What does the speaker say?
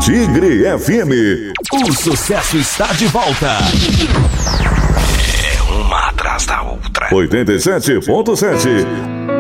Tigre FM. O sucesso está de volta. É uma atrás da outra. 87.7.